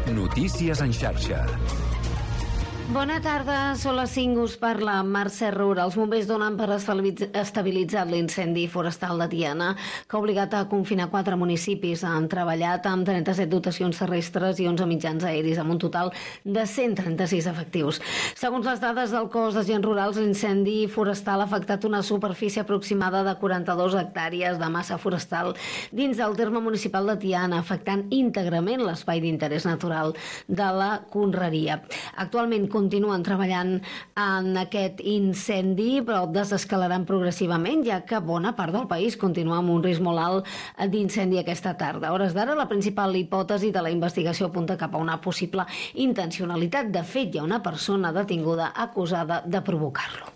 Notícies en xarxa. Bona tarda, són les 5, us parla Mercè Roura. Els bombers donen per estabilitzat l'incendi forestal de Tiana, que ha obligat a confinar 4 municipis. Han treballat amb 37 dotacions terrestres i 11 mitjans aeris, amb un total de 136 efectius. Segons les dades del cos d'agents rurals, l'incendi forestal ha afectat una superfície aproximada de 42 hectàrees de massa forestal dins del terme municipal de Tiana, afectant íntegrament l'espai d'interès natural de la Conreria. Actualment continuen treballant en aquest incendi, però desescalaran progressivament, ja que bona part del país continua amb un risc molt alt d'incendi aquesta tarda. A hores d'ara, la principal hipòtesi de la investigació apunta cap a una possible intencionalitat. De fet, hi ha una persona detinguda acusada de provocar-lo.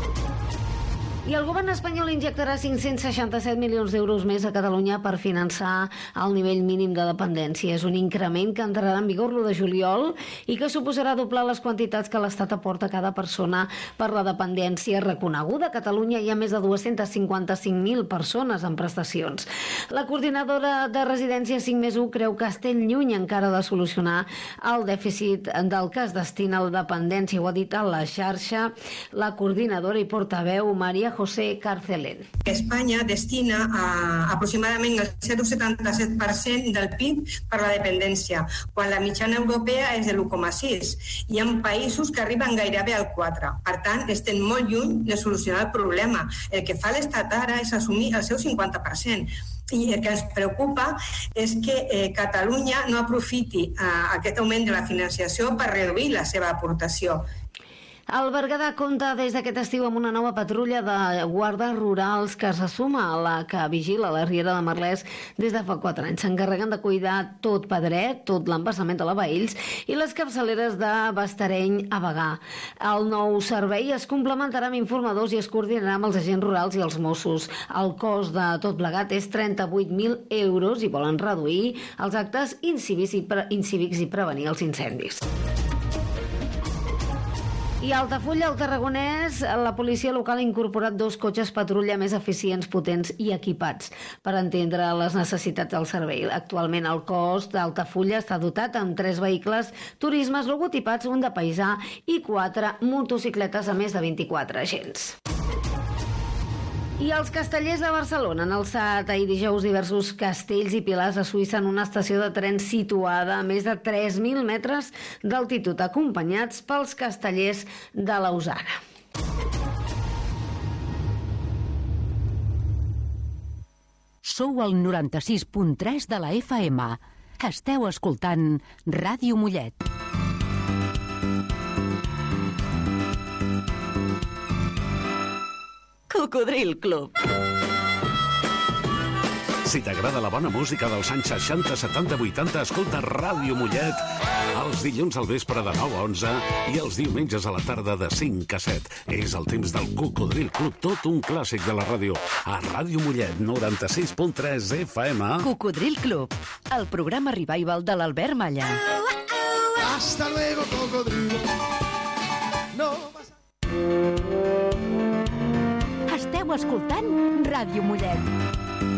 I el govern espanyol injectarà 567 milions d'euros més a Catalunya per finançar el nivell mínim de dependència. És un increment que entrarà en vigor l'1 de juliol i que suposarà doblar les quantitats que l'Estat aporta a cada persona per la dependència reconeguda. A Catalunya hi ha més de 255.000 persones en prestacions. La coordinadora de residències 5+1 creu que estem lluny encara de solucionar el dèficit del que es destina a la dependència. Ho ha dit a la xarxa la coordinadora i portaveu Maria José Carcelén. Espanya destina aproximadament el 0,77% del PIB per la dependència, quan la mitjana europea és de l'1,6%. Hi ha països que arriben gairebé al 4%. Per tant, estem molt lluny de solucionar el problema. El que fa l'Estat ara és assumir el seu 50%. I el que ens preocupa és que Catalunya no aprofiti aquest augment de la financiació per reduir la seva aportació. El Berguedà compta des d'aquest estiu amb una nova patrulla de guardes rurals que se suma a la que vigila la Riera de Merlès des de fa 4 anys. S'encarreguen de cuidar tot Pedret, tot l'embassament de la Baells i les capçaleres de Bastareny a Bagà. El nou servei es complementarà amb informadors i es coordinarà amb els agents rurals i els Mossos. El cost de tot plegat és 38.000 euros i volen reduir els actes incívics i prevenir els incendis. I a Altafulla, al Tarragonès, la policia local ha incorporat 2 cotxes patrulla més eficients, potents i equipats per entendre les necessitats del servei. Actualment el cos d'Altafulla està dotat amb 3 vehicles turismes logotipats, un de paisà i 4 motocicletes a més de 24 agents. I els castellers de Barcelona han alçat ahir dijous diversos castells i pilars a Suïssa en una estació de tren situada a més de 3.000 metres d'altitud, acompanyats pels castellers de Lausana. Sou al 96.3 de la FM. Esteu escoltant Ràdio Mollet. Cocodril Club. Si t'agrada la bona música dels anys 60, 70, 80, escolta Ràdio Mollet els dilluns al vespre de 9 a 11 i els diumenges a la tarda de 5 a 7. És el temps del Cocodril Club, tot un clàssic de la ràdio. A Ràdio Mollet, 96.3 FM. Cocodril Club, el programa revival de l'Albert Malla. Hasta luego, cocodrilo. No pasa... Esteu escoltant Ràdio Mollet.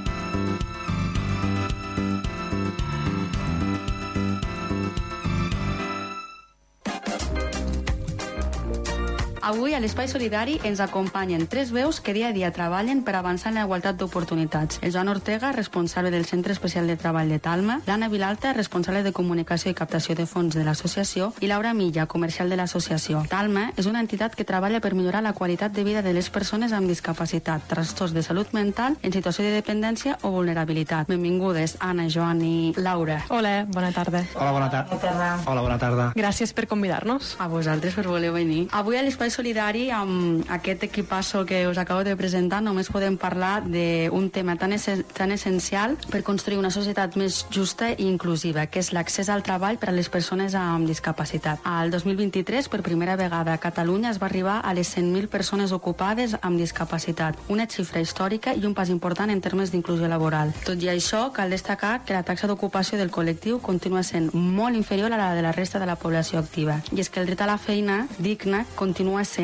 Avui a l'Espai Solidari ens acompanyen 3 veus que dia a dia treballen per avançar en la igualtat d'oportunitats. El Joan Ortega, responsable del Centre Especial de Treball de Talma, l'Anna Vilalta, responsable de Comunicació i Captació de Fons de l'associació, i Laura Milla, comercial de l'associació. Talma és una entitat que treballa per millorar la qualitat de vida de les persones amb discapacitat, trastorns de salut mental, en situació de dependència o vulnerabilitat. Benvingudes, Anna, Joan i Laura. Hola, bona tarda. Hola, bona tarda. Hola, bona tarda. Gràcies per convidar-nos. A vosaltres per voler venir. Avui a l'Espai Solidari, amb aquest equipasso que us acabo de presentar, només podem parlar d'un tema tan essencial per construir una societat més justa i inclusiva, que és l'accés al treball per a les persones amb discapacitat. Al 2023, per primera vegada a Catalunya, es va arribar a les 100.000 persones ocupades amb discapacitat, una xifra històrica i un pas important en termes d'inclusió laboral. Tot i això, cal destacar que la taxa d'ocupació del col·lectiu continua sent molt inferior a la de la resta de la població activa. I és que el dret a la feina digna continua sent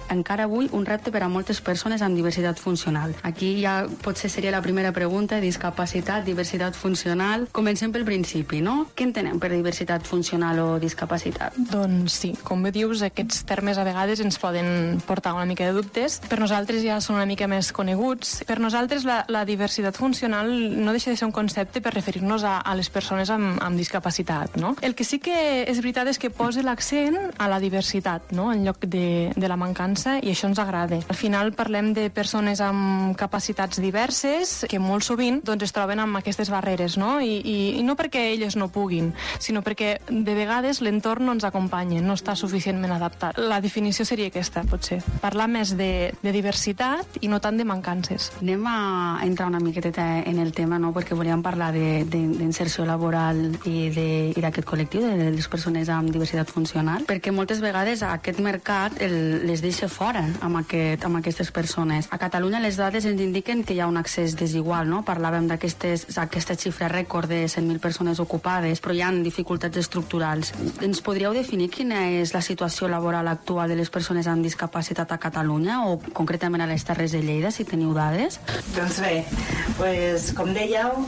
encara avui un repte per a moltes persones amb diversitat funcional. Aquí ja potser seria la primera pregunta, discapacitat, diversitat funcional. Comencem pel principi, no? Què entenem per diversitat funcional o discapacitat? Doncs sí, com bé dius, aquests termes a vegades ens poden portar una mica de dubtes. Per nosaltres ja són una mica més coneguts. Per nosaltres la diversitat funcional no deixa de ser un concepte per referir-nos a les persones amb discapacitat, no? El que sí que és veritat és que posa l'accent a la diversitat, no?, en lloc de la mancança, i això ens agrada. Al final parlem de persones amb capacitats diverses que molt sovint doncs, es troben amb aquestes barreres, no? I no perquè elles no puguin, sinó perquè de vegades l'entorn no ens acompanya, no està suficientment adaptat. La definició seria aquesta, potser. Parlar més de diversitat i no tant de mancances. Anem a entrar una miqueta en el tema, no?, perquè volíem parlar d'inserció laboral i d'aquest col·lectiu, de les persones amb diversitat funcional, perquè moltes vegades aquest mercat les deixa fora amb aquestes persones. A Catalunya les dades ens indiquen que hi ha un accés desigual, no? Parlàvem d'aquesta xifra rècord de 100.000 persones ocupades, però hi ha dificultats estructurals. Ens podríeu definir quina és la situació laboral actual de les persones amb discapacitat a Catalunya o concretament a les Terres de Lleida, si teniu dades? Doncs bé, com dèieu,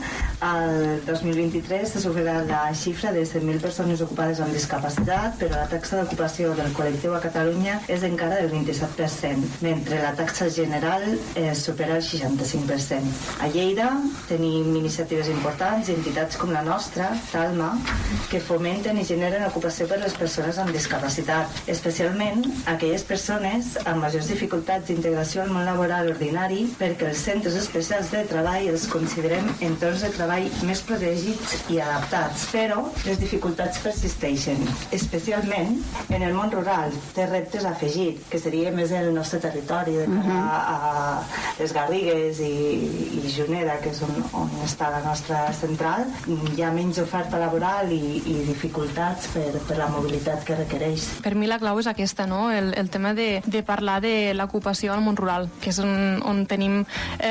el 2023 s'ha superat la xifra de 100.000 persones ocupades amb discapacitat, però la taxa d'ocupació del col·lectiu a Catalunya és encara del 27%, mentre la taxa general supera el 65%. A Lleida tenim iniciatives importants i entitats com la nostra, Talma, que fomenten i generen ocupació per les persones amb discapacitat, especialment aquelles persones amb majors dificultats d'integració al món laboral ordinari, perquè els centres especials de treball els considerem entorns de treball més protegits i adaptats, però les dificultats persisteixen, especialment en el món rural. Té reptes afegits, que seria més el nostre territori, de cara a les Garrigues i Juneda, que és on està la nostra central. Hi ha menys oferta laboral i dificultats per la mobilitat que requereix. Per mi la clau és aquesta, no? El tema de parlar de l'ocupació al món rural, que és on tenim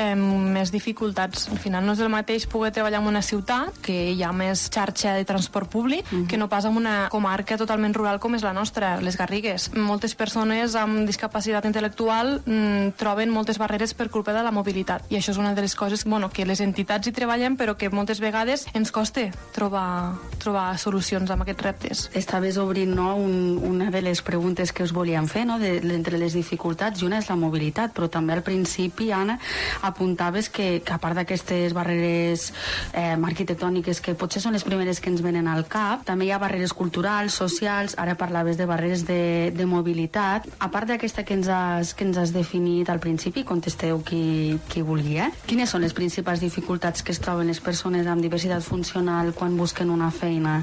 més dificultats. Al final no és el mateix poder treballar en una ciutat, que hi ha més xarxa de transport públic, que no pas en una comarca totalment rural com és la nostra, les Garrigues. Moltes persones amb discapacitat intel·lectual troben moltes barreres per culpa de la mobilitat, i això és una de les coses que les entitats hi treballen, però que moltes vegades ens costa trobar solucions amb aquests reptes. Estaves obrint, no, una de les preguntes que us volíem fer, no, entre les dificultats, i una és la mobilitat, però també al principi, Anna, apuntaves que a part d'aquestes barreres arquitectòniques, que potser són les primeres que ens venen al cap, també hi ha barreres culturals, socials, ara parlaves de barreres de mobilitat. A part d'aquesta que ens has definit al principi, contesteu qui vulgui, quines són les principals dificultats que es troben les persones amb diversitat funcional quan busquen una feina?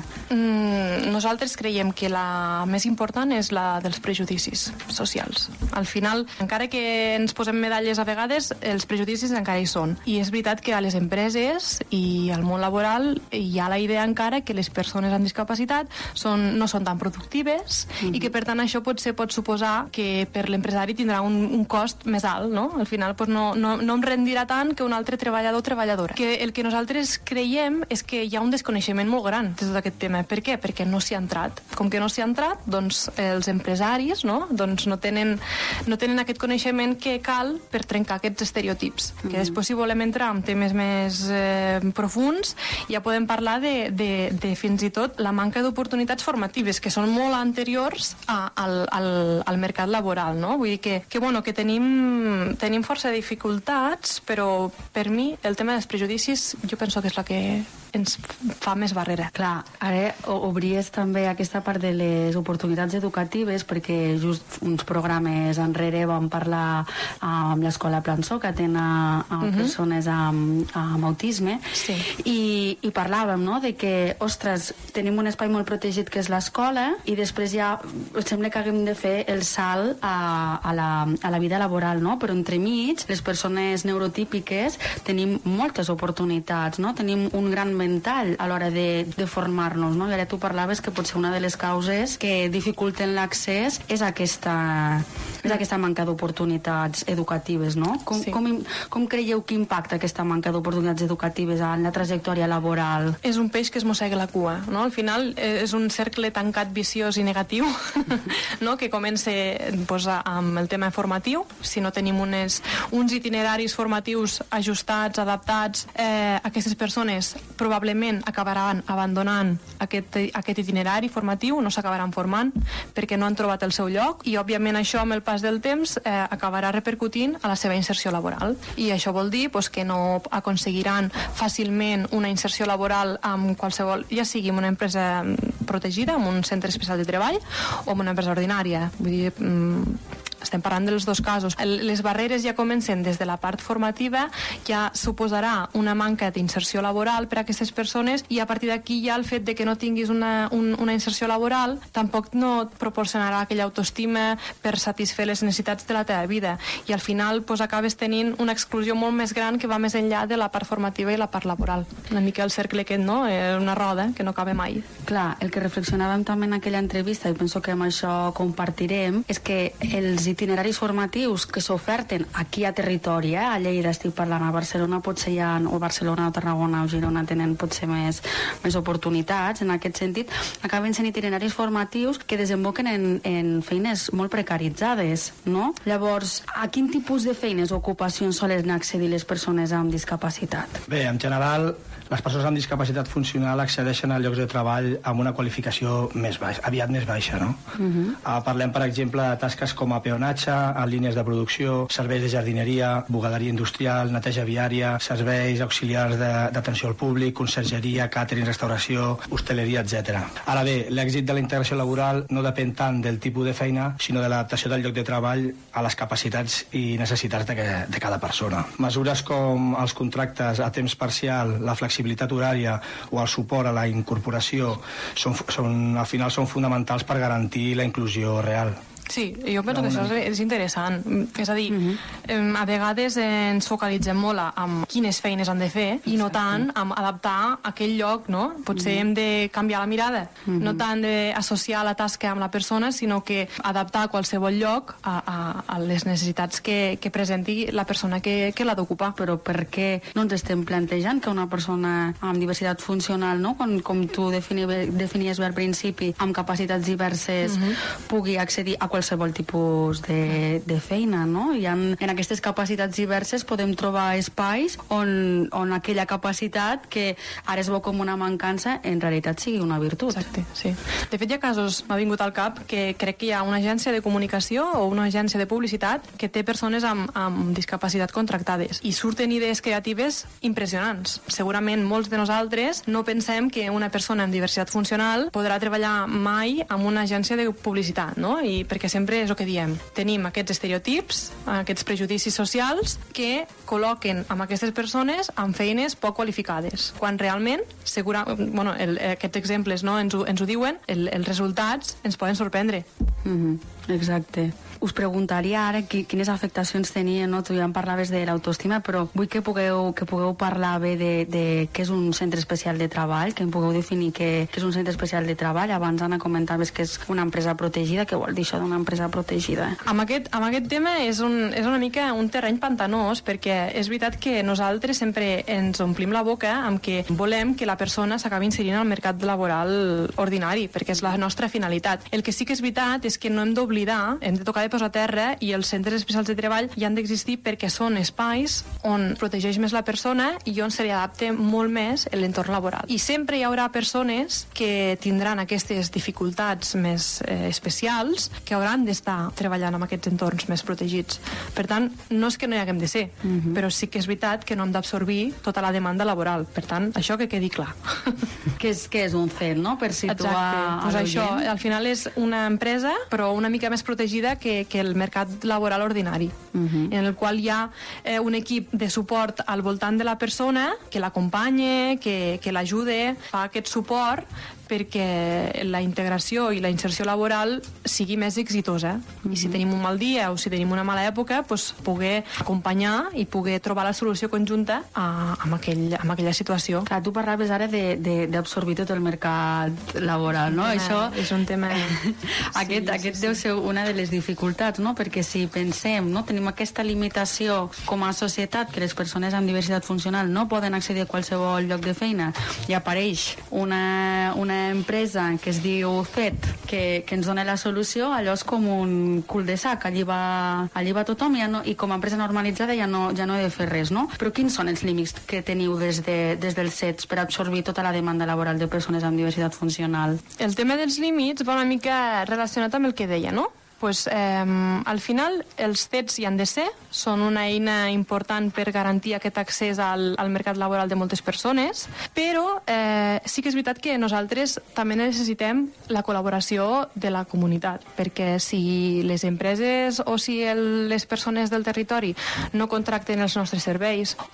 Nosaltres creiem que la més important és la dels prejudicis socials. Al final, encara que ens posem medalles a vegades, els prejudicis encara hi són. I és veritat que a les empreses i al món laboral hi ha la idea encara que les persones amb discapacitat no són tan productives i que per tant això potser pot suposar que per l'empresari tindrà un cost més alt, no? Al final no em rendirà tant que un altre treballador o treballadora. El que nosaltres creiem és que hi ha un desconeixement molt gran de tot aquest tema. Per què? Perquè no s'hi ha entrat. Com que no s'hi ha entrat, doncs els empresaris no tenen aquest coneixement que cal per trencar aquests estereotips. Que després, si volem entrar en temes més profuns, ja podem parlar de fins i tot la manca d'oportunitats formatives, que són molt anteriors al mercat laboral, no? Vull dir que tenim força dificultats, però per mi el tema dels prejudicis jo penso que és la que ens fa més barrera. Clar, ara obries també aquesta part de les oportunitats educatives, perquè just uns programes enrere vam parlar amb l'Escola Plançó, que atén a persones amb autisme, sí. I parlàvem, no?, de que, ostres, tenim un espai molt protegit que és l'escola, i després ja sembla que haguem de fer el salt a la vida laboral, no? Però entremig, les persones neurotípiques tenim moltes oportunitats, no? Tenim un gran fonamental a l'hora de formar-nos, no? I ara tu parlaves que potser una de les causes que dificulten l'accés és aquesta manca d'oportunitats educatives, no? Com creieu que impacta aquesta manca d'oportunitats educatives en la trajectòria laboral? És un peix que es mossega la cua, no? Al final és un cercle tancat, viciós i negatiu, no? Que comença amb el tema formatiu. Si no tenim uns itineraris formatius ajustats, adaptats, aquestes persones probablement acabaran abandonant aquest itinerari formatiu, no s'acabaran formant perquè no han trobat el seu lloc, i òbviament això amb el pas del temps acabarà repercutint a la seva inserció laboral, i això vol dir que no aconseguiran fàcilment una inserció laboral amb qualsevol, ja sigui en una empresa protegida, en un centre especial de treball o en una empresa ordinària. Vull dir, estem parlant dels dos casos. Les barreres ja comencen des de la part formativa, ja suposarà una manca d'inserció laboral per a aquestes persones, i a partir d'aquí ja el fet de que no tinguis una inserció laboral tampoc no et proporcionarà aquella autoestima per satisfer les necessitats de la teva vida, i al final acabes tenint una exclusió molt més gran que va més enllà de la part formativa i la part laboral. Una mica el cercle aquest, no? És una roda que no acaba mai. Clar, el que reflexionàvem també en aquella entrevista, i penso que amb això compartirem, és que els itineraris formatius que s'oferten aquí a territori, a Lleida estic parlant, a Barcelona potser hi ha, o Barcelona o Tarragona o Girona tenen potser més oportunitats en aquest sentit, acaben sent itineraris formatius que desemboquen en feines molt precaritzades, no? Llavors, a quin tipus de feines o ocupacions solen accedir les persones amb discapacitat? Bé, en general, les persones amb discapacitat funcional accedeixen a llocs de treball amb una qualificació aviat més baixa, no? Parlem, per exemple, de tasques com a peonatge, en línies de producció, serveis de jardineria, bugaderia industrial, neteja viària, serveis auxiliars d'atenció al públic, consergeria, càtering, restauració, hostaleria, etc. Ara bé, l'èxit de la integració laboral no depèn tant del tipus de feina, sinó de l'adaptació del lloc de treball a les capacitats i necessitats de cada persona. Mesures com els contractes a temps parcial, la flexibilitat horària o el suport a la incorporació al final són fonamentals per garantir la inclusió real. Sí, jo penso que això és interessant. És a dir, a vegades ens focalitzem molt en quines feines han de fer i no tant en adaptar aquell lloc, no? Potser hem de canviar la mirada, no tant d'associar la tasca amb la persona, sinó que adaptar qualsevol lloc a les necessitats que presenti la persona que l'ha d'ocupar. Però per què no ens estem plantejant que una persona amb diversitat funcional, no? Com tu definies bé al principi, amb capacitats diverses, pugui accedir a qualsevol tipus de feina, no? I en aquestes capacitats diverses podem trobar espais on aquella capacitat que ara es veu com una mancança en realitat sigui una virtut. Exacte, sí. De fet, hi ha casos, m'ha vingut al cap, que crec que hi ha una agència de comunicació o una agència de publicitat que té persones amb discapacitat contractades i surten idees creatives impressionants. Segurament molts de nosaltres no pensem que una persona amb diversitat funcional podrà treballar mai en una agència de publicitat, no? I perquè sempre és el que diem. Tenim aquests estereotips, aquests prejudicis socials que col·loquen amb aquestes persones amb feines poc qualificades. Quan realment, aquests exemples no, ens ho diuen, els resultats ens poden sorprendre. Exacte. Us preguntaria ara quines afectacions tenia, no? Tu ja en parlaves de l'autoestima, però vull que pugueu parlar bé de què és un centre especial de treball, que em pugueu definir què és un centre especial de treball. Abans, Anna, comentaves que és una empresa protegida. Què vol dir això d'una empresa protegida? Amb aquest tema és una mica un terreny pantanós, perquè és veritat que nosaltres sempre ens omplim la boca amb que volem que la persona s'acabi inserint al mercat laboral ordinari, perquè és la nostra finalitat. El que sí que és veritat és que no hem d'oblidar, hem de tocar de peus a terra, i els centres especials de treball hi han d'existir perquè són espais on protegeix més la persona i on se li adapta molt més l'entorn laboral. I sempre hi haurà persones que tindran aquestes dificultats més especials que hauran d'estar treballant en aquests entorns més protegits. Per tant, no és que no hi haguem de ser, però sí que és veritat que no hem d'absorbir tota la demanda laboral. Per tant, això que quedi clar. Què és un CEN, no? Per situar... Exacte. Pues això, al final és una empresa però una mica més protegida que el mercat laboral ordinari, en el qual hi ha un equip de suport al voltant de la persona que l'acompanya, que l'ajuda, fa aquest suport perquè la integració i la inserció laboral sigui més exitosa. I si tenim un mal dia o si tenim una mala època, doncs poder acompanyar i poder trobar la solució conjunta amb aquella situació. Clar, tu parlaves ara d'absorbir tot el mercat laboral, no? Això és un tema... Aquest deu ser una de les dificultats, no? Perquè si pensem, no? Tenim aquesta limitació com a societat que les persones amb diversitat funcional no poden accedir a qualsevol lloc de feina i apareix una empresa que es diu FET que ens dona la solució, allò és com un cul de sac, allí va tothom i com a empresa normalitzada ja no he de fer res, no? Però quins són els límits que teniu des dels CETs per absorbir tota la demanda laboral de persones amb diversitat funcional? El tema dels límits va una mica relacionat amb el que deia, no? Pues, al final els CETs hi han de ser, són una eina important per garantir aquest accés al mercat laboral de moltes persones, però sí que és veritat que nosaltres també necessitem la col·laboració de la comunitat, perquè si les empreses o si les persones del territori no contracten els nostres serveis